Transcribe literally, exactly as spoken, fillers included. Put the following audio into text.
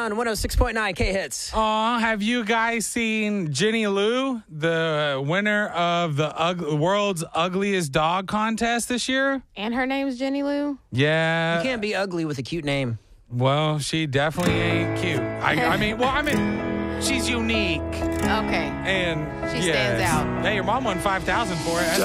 on one oh six point nine K-Hits. Aw, have you guys seen Jenny Lou, the winner of the ug- world's ugliest dog contest this year? And her name's Jenny Lou? Yeah. You can't be ugly with a cute name. Well, she definitely ain't cute. I, I mean, well, I mean, she's unique. Okay. And She yes. stands out. Hey, your mom won five thousand dollars for it.